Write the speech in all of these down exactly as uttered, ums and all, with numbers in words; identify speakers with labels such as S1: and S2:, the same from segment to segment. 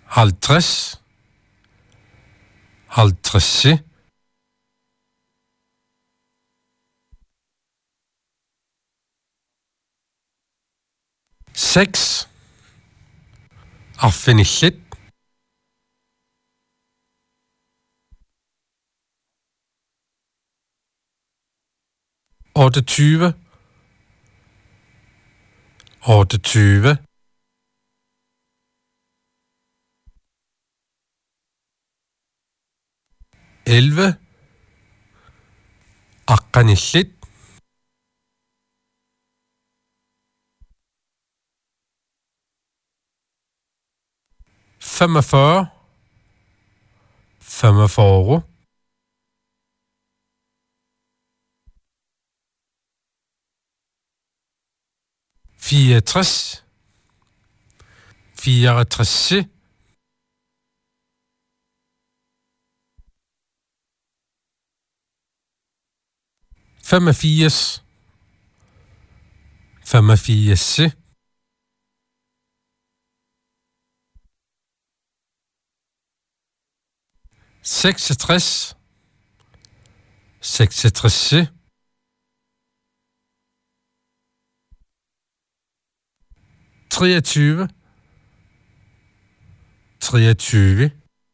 S1: halvtreds, halvtreds, seks, affinitlet, otteogtyve, otteogtyve, elleve, aqanillit, femogfyrre, femogfyrre, fireogtres, fireogtres, femogfirs, femogfirs, seksogtres, seksogtres, treogtyve, treogtyve,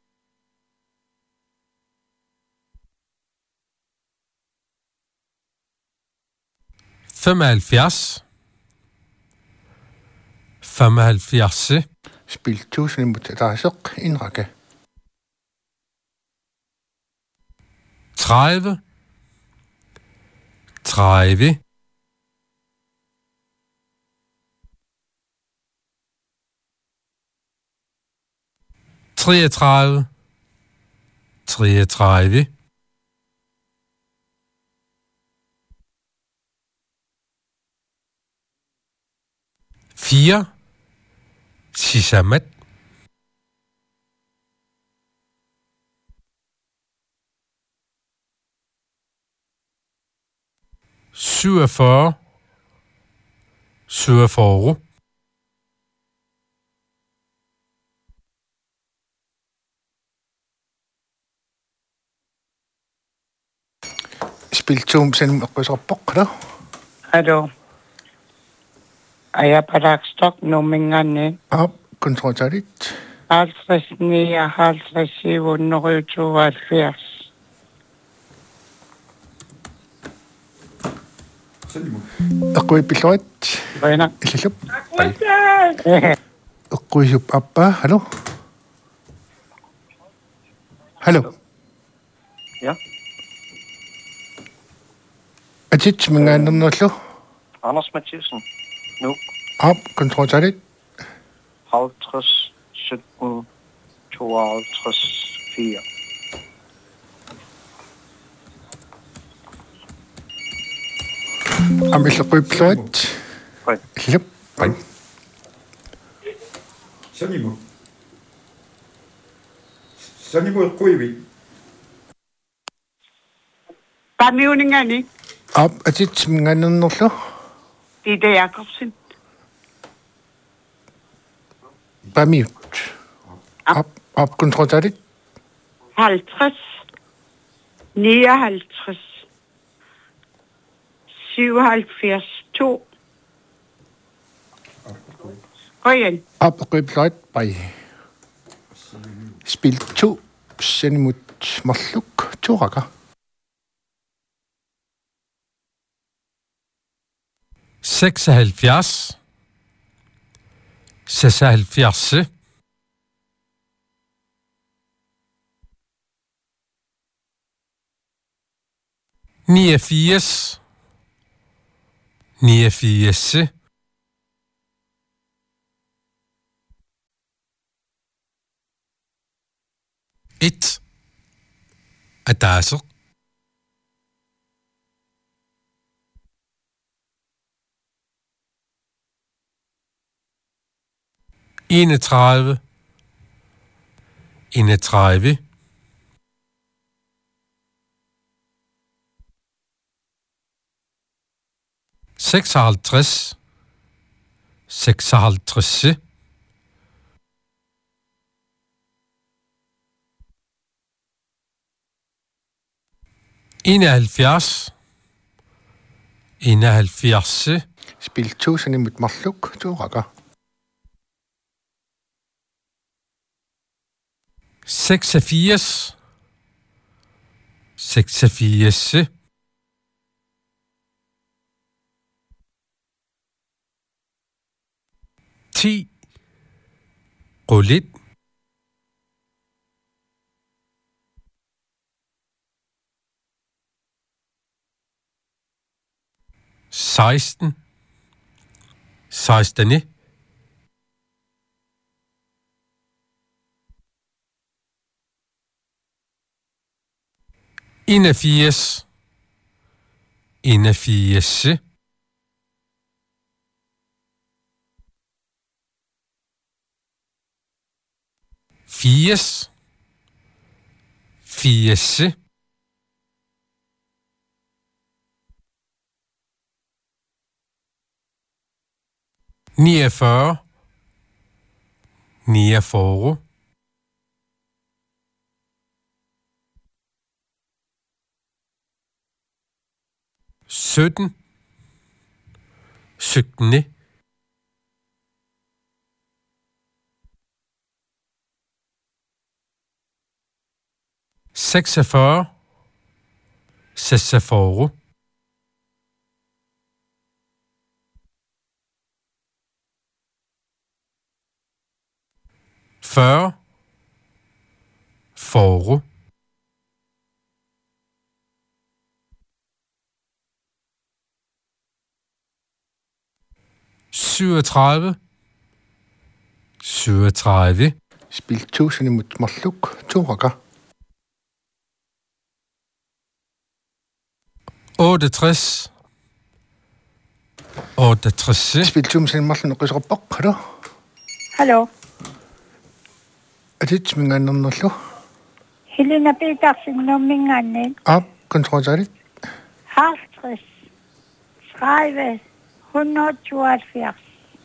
S1: femoghalvfjerds, femoghalvfjerds,
S2: Spil tusind imod adresseq en række.
S1: tredive, tredive, treogtredive, treogtredive, fire, sisamat, syvogfyrre, syvogfyrre,
S2: Spil tum sen qusarpoq la.
S3: Hallo. Ajapalaqstoq numingani
S2: Op kontroltarit.
S3: halvtreds nioghalvtreds syv hundrede og tooghalvfjerds.
S2: Aqui pilluat.
S3: Bueno.
S2: Illup. Aqui sup appa. Hallo. Hallo.
S4: Ja.
S2: Atit mingaannernerlu.
S4: Anders Mathiesen. Nu.
S2: Op kontroltarit.
S4: halvtreds sytten tooghalvtreds fire.
S2: Amillaqui pilluat.
S4: Hej.
S2: Illup.
S5: Hej. Sanimo. Sanimo Kuivi.
S3: Pamiuningani
S2: Op atit mingaannernerlu.
S3: Ditte Jacobsen.
S2: Bamiut. Op op kontroltarit.
S3: halvtreds nioghalvtreds syvoghalvfjerds to. Gå igen.
S2: Op aqui pilluat pai. Spil to sen imod morluk to rækker.
S1: seksoghalvfjerds, seksoghalvfjerds, niogfirs, niogfirs, et, adasser, enogtredive, enogtredive, seksoghalvtreds, seksoghalvtreds, enoghalvfjerds. enoghalvfjerds.
S2: Spil to sanimut marluk, to rakker.
S1: seksogfirs. seksogfirs. ti. Rullet. seksten. seksten. enogfirs. enogfirs. firs. firs. niogfyrre. niogfyrre. sytten. sytten. seksogfyrre. seksogfyrre. fyrre. fyrre. syvogtredive. syvogtredive.
S2: Spil to sanimut marluk, to rakker.
S1: otteogtres. otteogtres.
S2: Spil to sanimut marluk, risrabok, hallo?
S3: Hallo.
S2: Er det mingannernerlu?
S3: Helena Petersen, numminganen.
S2: Op, kontrolsalit.
S3: halvtreds. tredive. et hundrede og tooghalvfjerds.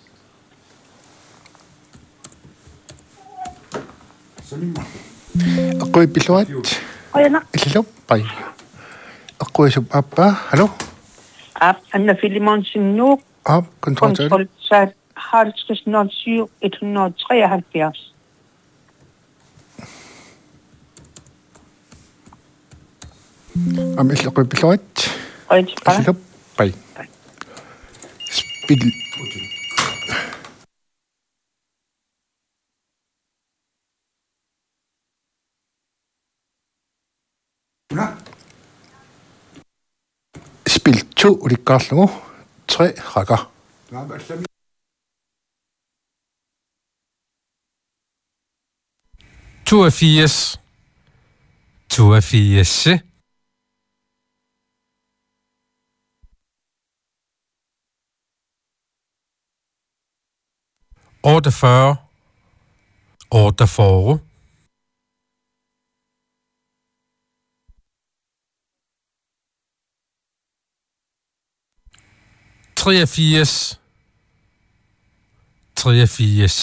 S5: Sanimut.
S2: Aqui piluat.
S3: Rønner.
S2: Illupai. Aqui sub appa, hallo?
S3: Op, Anna Filimonsen nu.
S2: Op, kontrolsalit.
S3: Kontrolsat halvtreds nul syv et hundrede og treoghalvfjerds.
S2: Am aqui piluat.
S3: Rønner.
S2: Illupai. Spil.
S5: Nå,
S2: Spil to rikarlugu, tre rakker.
S5: nå, hvad er det?
S1: toogfirs. toogfirs. otteogfyrre. otteogfyrre. treogfirs. treogfirs.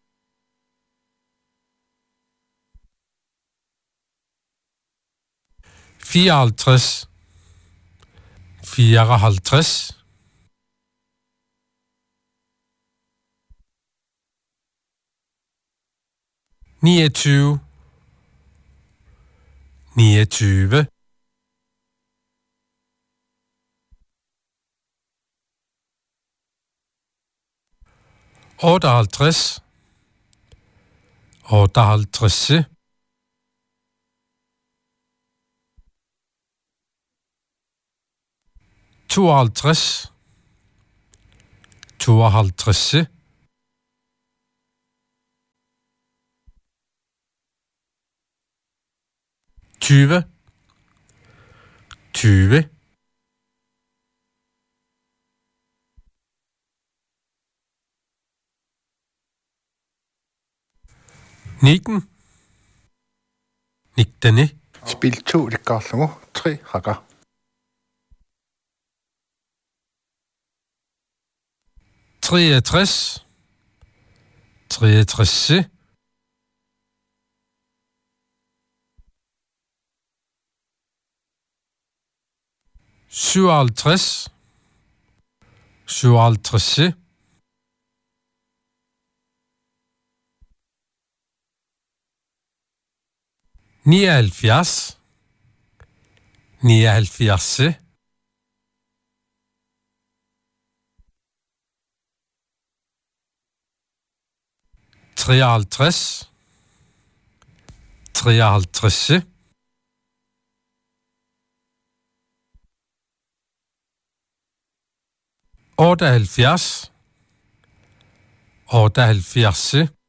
S1: fireoghalvtreds. fireoghalvtreds. niogtyve. niogtyve. otteoghalvtreds. otteoghalvtreds. tooghalvtreds. tooghalvtreds. tyve. tyve. nitten. nitten.
S2: Spil to rikarlugu, tre rakker.
S1: treogtres. treogtres. syvoghalvtreds, syvoghalvtreds, nioghalvfjerds, nioghalvfjerds, treoghalvtreds, treoghalvtreds, otteoghalvfjerds, otteoghalvfjerds,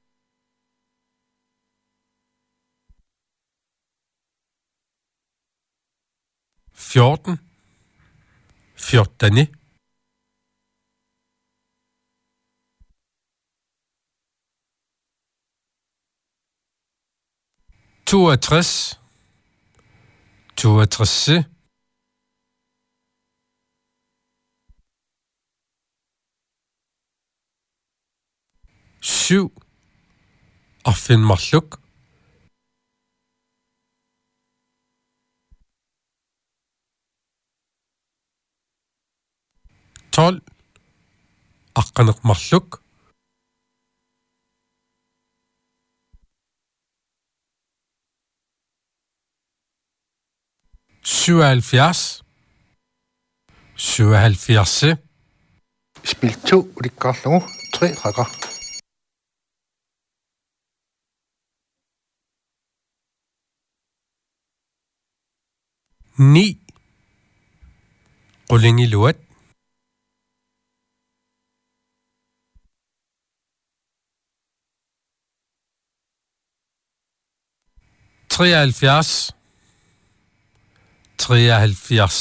S1: fjorten, fjorten, toogtres, toogtres, syv, affinmarluk, tolv, aqqaniqmarluk, syvoghalvfjerds, syvoghalvfjerds,
S2: Spil to ulikkaarlugu tre rækker.
S1: ni, qullingiluat, treoghalvfjerds, treoghalvfjerds,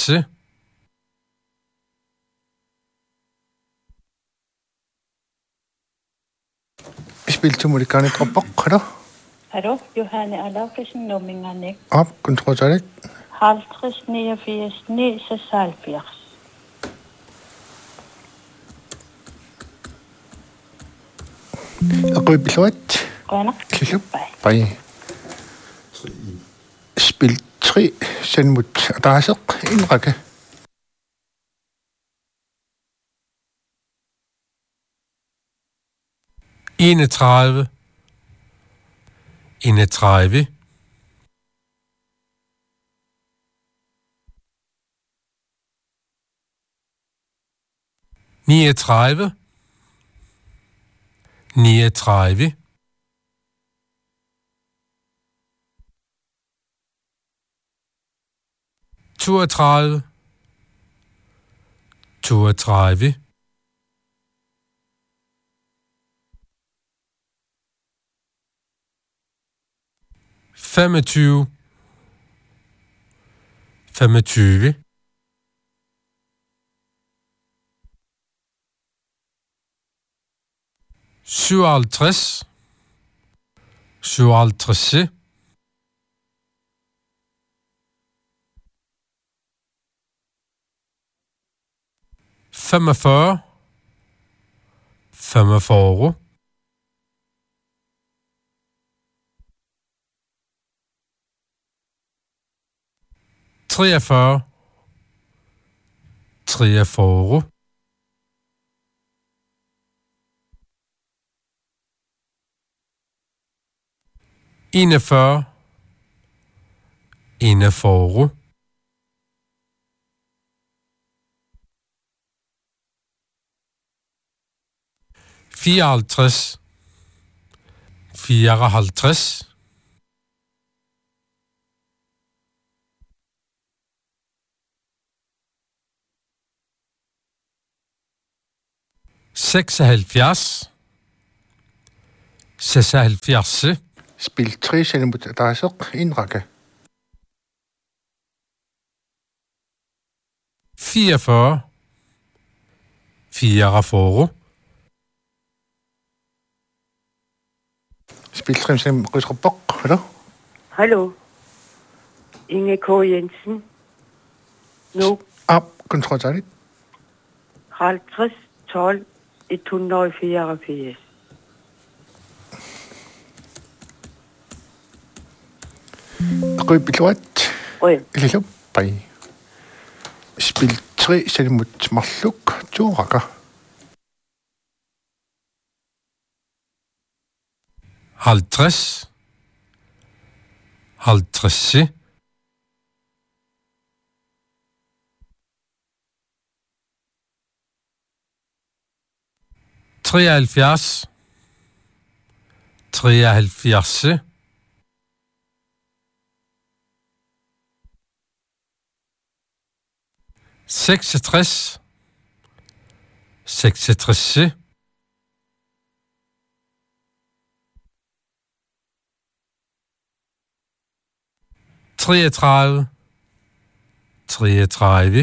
S2: Spil to ulikkaarni troppok, hallo?
S3: Hallo, Johanne Alavkesen, nummingerne.
S2: Op, kontrollet.
S3: halvtreds, niogfirs, ni, seksoghalvfjerds.
S2: Aqipilluat.
S3: Grønner.
S2: Killup.
S3: Bye.
S2: Bye. Spil tre senmut adressek en række.
S1: enogtredive, enogtredive, niogtredive, niogtredive, toogtredive, toogtredive, femogtyve, femogtyve, syvoghalvtreds, syvoghalvtreds, femogfyrre, femogfyrre, treogfyrre, treogfyrre, enogfyrre, enogfyrre, fireoghalvtreds, fireoghalvtreds, seksoghalvfjerds, seksoghalvfjerds,
S2: Spil tre senmut adressek en række.
S1: fireogfyrre, fireogfyrre,
S2: Spil tre senmut troppok, hallo?
S3: Hallo. Inge K. Jensen. Nu.
S2: Op, kontrollet.
S3: halvtreds, tolv, et hundrede og fireogfirs.
S2: Aqipilluat.
S3: Rød.
S2: Killup. Bye. Spil tre Salimut Malluk Tuaqa.
S1: halvtreds, halvtreds, treoghalvfjerds, treoghalvfjerds, seksogtres, seksogtres, treogtredive, treogtredive,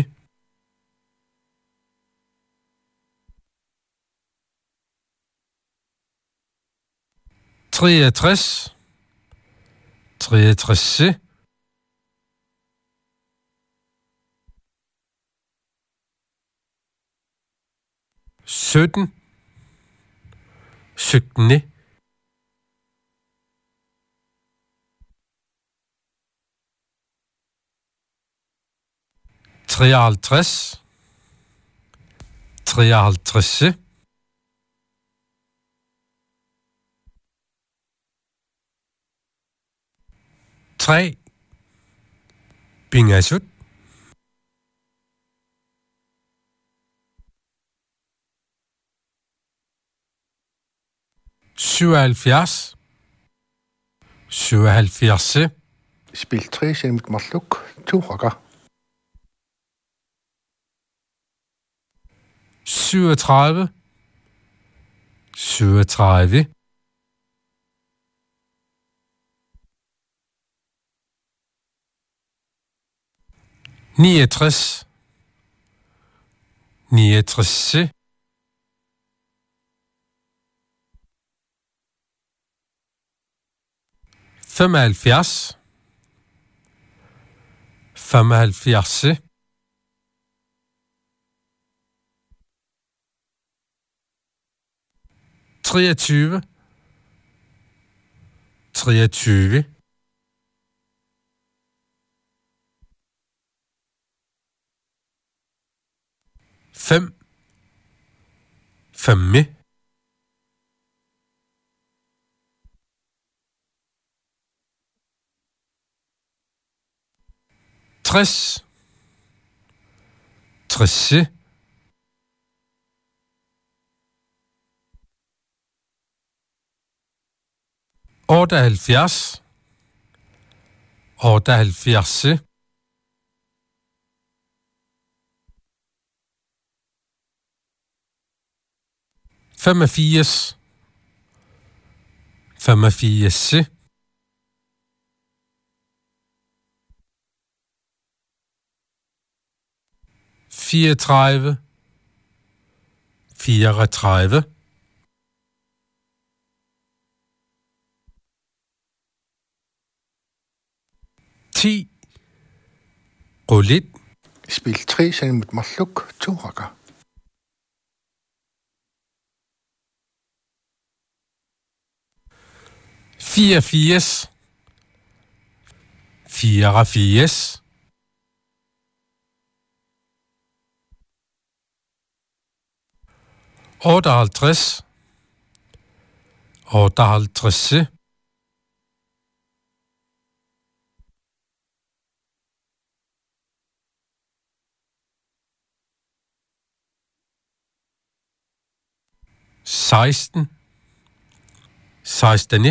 S1: treogtres, treogtres, sytten, sytten, treoghalvtreds, treoghalvtreds, tre, bingasut, syvoghalvfjerds, syvoghalvfjerds,
S2: Spil tre Salimut Malluk Tuaqa.
S1: syvogtredive, syvogtredive, niogtres, niogtres, femoghalvfjerds, femoghalvfjerds, treogtyve, treogtyve, fem, femme, tres, tresse, otteoghalvfjerds, otteoghalvfjerds, femogfirs, femogfirs, fireogtredive, fireogtredive, ti, rullet,
S2: Spil tre Salimut Malluk Tuaqa.
S1: fireogfirs, fireogfirs, otteoghalvtreds, otteoghalvtreds, seksten, seksten,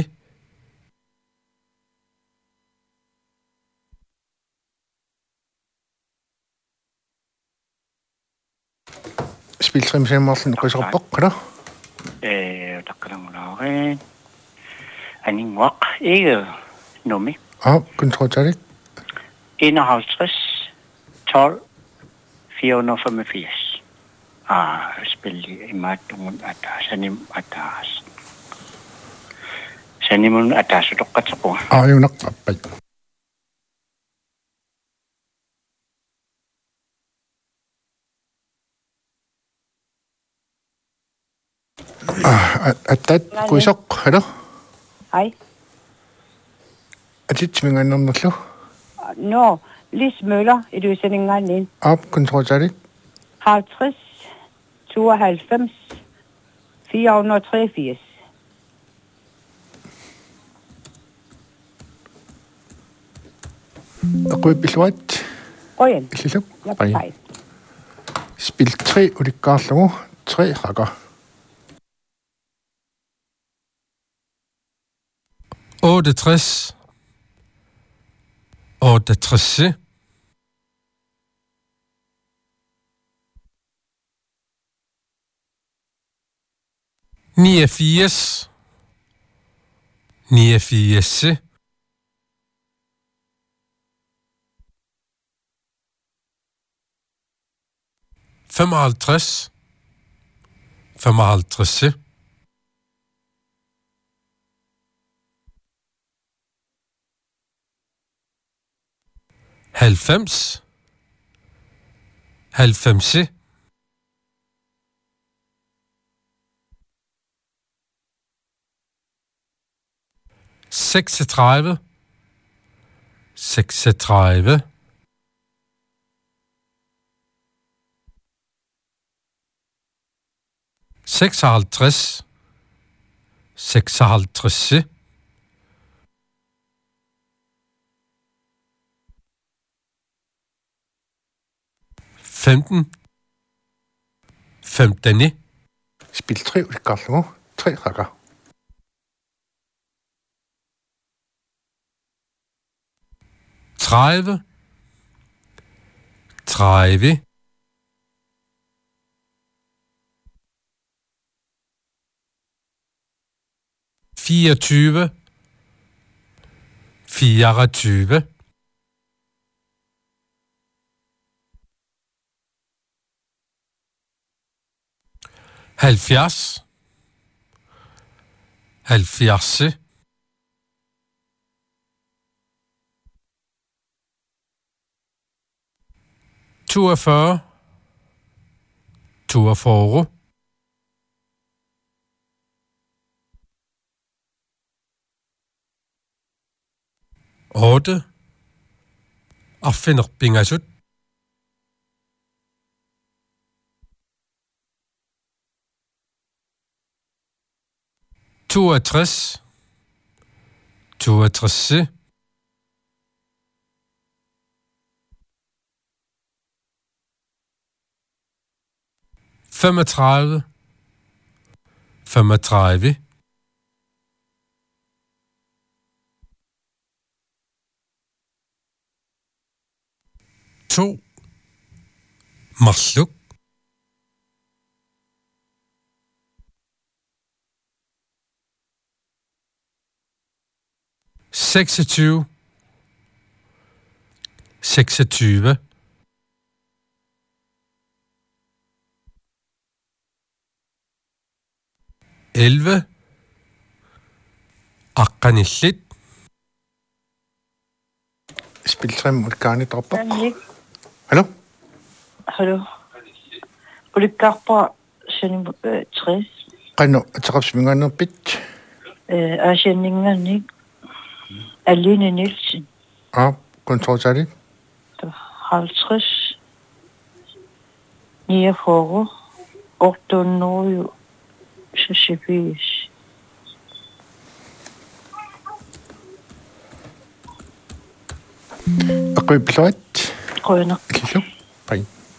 S2: Spil tre Salimut Malluk Tuaqa.
S4: Øh, der kan der lave en wak, ikke nummer.
S2: Ah, kontroltarik.
S4: enoghalvtreds, tolv, fire hundrede og femogfirs. Ah, spil i matungen atas, sanim atas. Sanimun atas, du kan tako.
S2: Ah, yung nakapay. Ah, at at kuisok, ano?
S3: Hej.
S2: At it mingan nam naklo.
S3: Nå, Lis Møller i løsningen ind.
S2: Op kontorzalit.
S3: halvtreds, tooghalvfems, fire hundrede og treogfirs.
S2: Rød Billuat.
S3: Røgen.
S2: Illuk.
S3: Jeg
S2: Pai.
S3: fejl.
S2: Spil tre ulikarlu. Tre rakker.
S1: otteogtres, otteogtres, niogfirs, niogfirs, femoghalvtreds, femoghalvtreds, halvfems, halvfems, seksogtredive, seksogtredive, seksoghalvtreds, seksoghalvtreds, femten, femten,
S2: Spil tre ulikarlu. Tre rakker.
S1: tredive, tredive, fireogtyve, fireogtyve, halvfjerds, halvfjerds, toogfyrre, toogfyrre, otte, og finder bingasut, toogtres, toogtres, femogtredive, femogtredive, to, Marsluk, seksogtyve, seksogtyve, elleve, Akkanillit,
S2: Spil tre ulikarni dropper.
S3: Sandvik.
S2: Hallo?
S3: Hallo. Ulikarpa, sending tres.
S2: Qanu ataqapsmingaanner pit.
S3: Asendingen ikke. Aline Nielsen.
S2: Op kontorzalit.
S3: halvtreds, niogfyrre, ottehundrede og seksogfirs.
S2: Rød Billuat.
S3: Grønner.
S2: Illuk. Pai.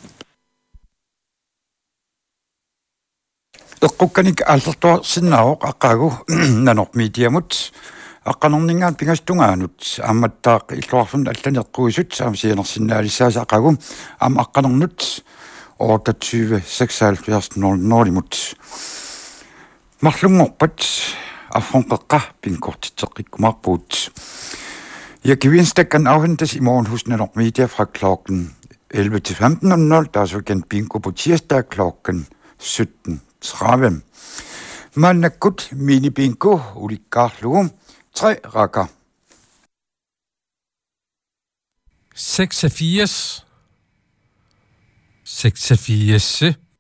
S5: Eqqukkanik aallertua sinnaoq aqqagu nanormiitiamut aqqanerningaan pingastungaanut aammattaaq illuarlun allaneqquisut aam sianersinnaalissaas aqagu aam aqqanernut otteogtyve seksoghalvfjerds nullimut marlungorpat afronqeqqa pinkortitseqqikkumarpuut Jeg gewinstakkan afhentes i morgen hos Nanormedia fra klokken elleve til femten nul nul. Der er så igen bingo på tirsdag klokken sytten tredive. Man er godt mini bingo, ulikarlu, tre rakker.
S1: seksogfirs, seksogfirs,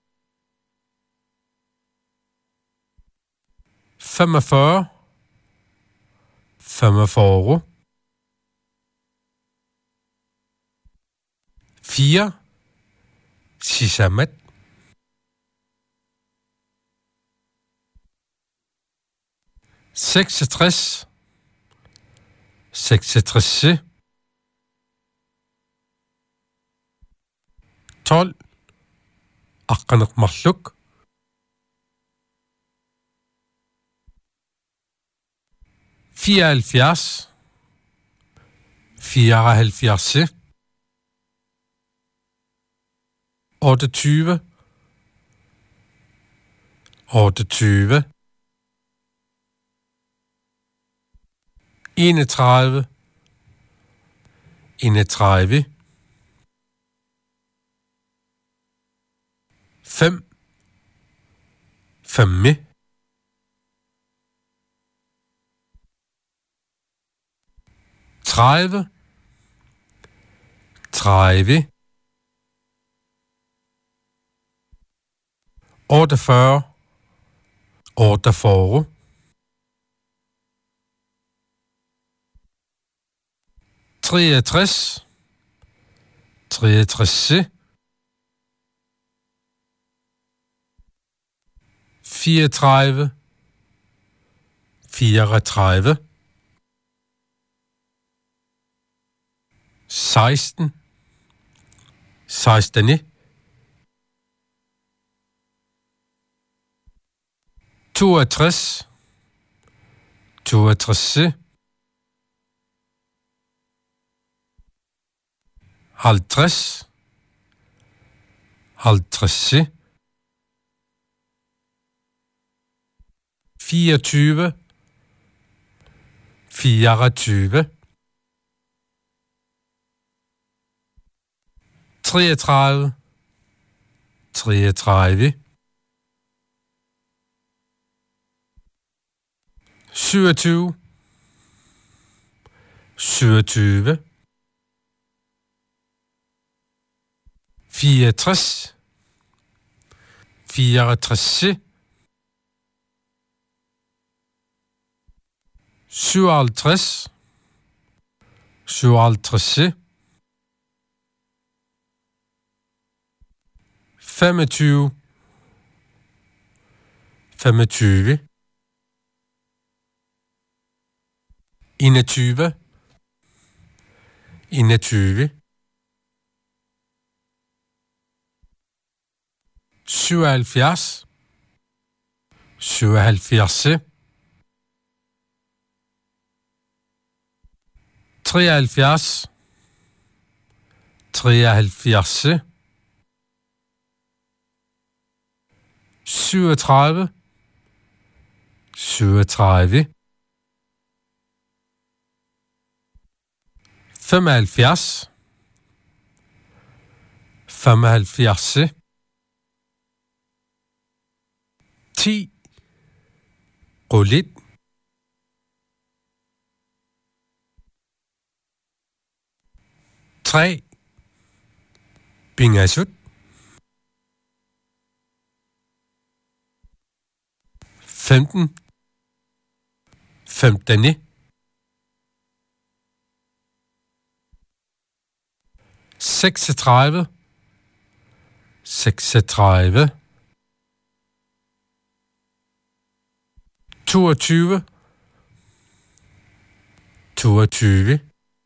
S1: femogfyrre, femogfyrre, fire. Sisamat. seksogtres. seksogtres. tolv. Akkanak marluk. fireoghalvfjerds. fireoghalvfjerds. otteogtyve. otteogtyve. enogtredive. enogtredive. fem. femme. tredive. tredive. otteogfyrre. otteogfyrre. treogtres. treogtres. fireogtredive. fireogtredive. seksten. seksten. toogtres. toogtres. halvtreds. halvtreds. fireogtyve. fireogtyve. treogtredive. treogtredive. syvogtyve. syvogtyve. fireogtres. fireogtres. syvoghalvtreds. syvoghalvtreds. femogtyve. femogtyve. enogtyve. enogtyve. syvoghalvfjerds. syvoghalvfjerds. treoghalvfjerds. treoghalvfjerds. syvogtredive. syvogtredive. femoghalvfjerds. femoghalvfjerds. ti. Rullet. tre. Bingasut. femten. femten. seksogtredive. seksogtredive. toogtyve. toogtyve.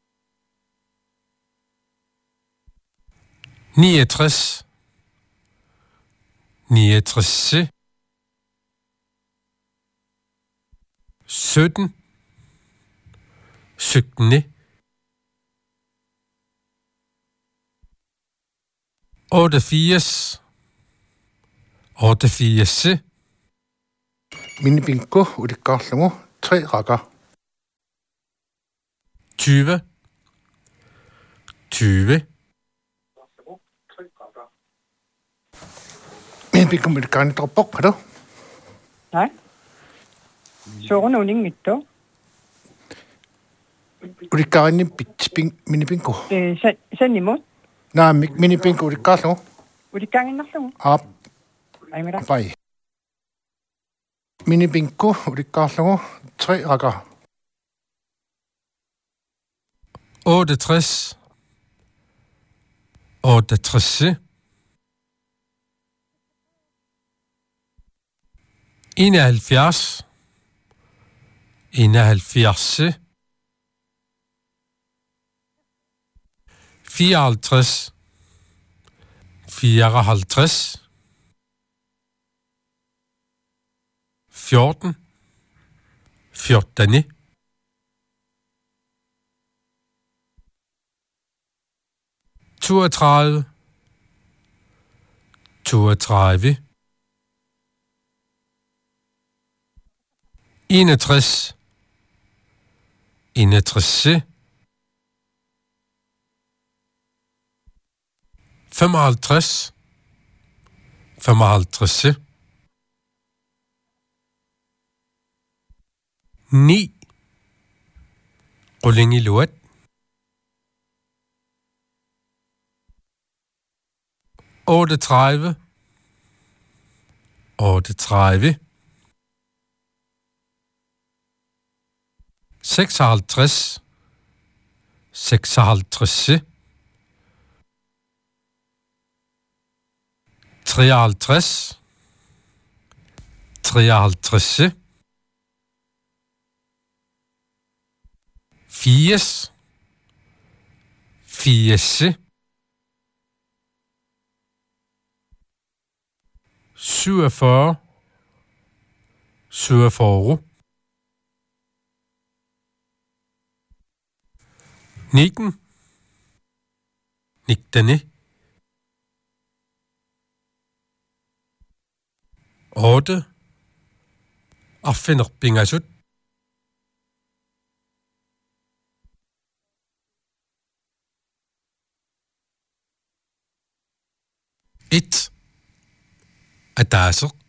S1: niogtres. niogtres. sytten. sytten. otteogfirs. otteogfirs.
S2: Minibingo ulikkaarlugu tre rakker.
S1: tyve. tyve.
S2: Minibingo ulikkaarni droppok, har du?
S3: Nej. Søren er ingen midt dog.
S2: Ulikkaarni bitsping minibingo.
S3: Send imod.
S2: Nej, minibingo ulikkaarlugu.
S3: Ulikkaarni narlugu.
S2: Ap.
S3: Ej med dig.
S2: Pai. Minibingo ulikkaarlugu tre rakker.
S1: otteogtres. otteogtres, enoghalvfjerds, enoghalvfjerds, fireoghalvtreds, fireoghalvtreds, fjorten, fjorten, toogtredive, toogtredive, enogtres, enogtres, femoghalvtreds, femoghalvtreds, ni, Rulling i Luet, otteogtredive, otteogtredive, seksoghalvtreds, seksoghalvtreds, treoghalvtreds, treoghalvtreds, firs, firs, syvogfyrre, syvogfyrre, nitten, nitten, otte, affinder pingasut, et, adasser,